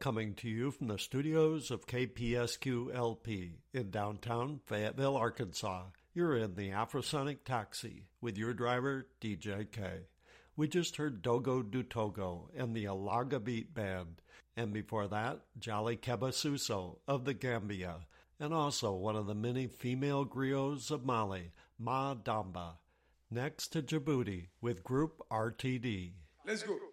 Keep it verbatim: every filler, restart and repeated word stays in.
coming to you from the studios of K P S Q L P in downtown Fayetteville, Arkansas. You're in the Afrosonic Taxi with your driver, D J K. We just heard Dogo do Togo and the Alaga Beat Band, and before that, Jolly Keba Suso of the Gambia, and also one of the many female griots of Mali, Ma Damba. Next to Djibouti with Group R T D. Let's go.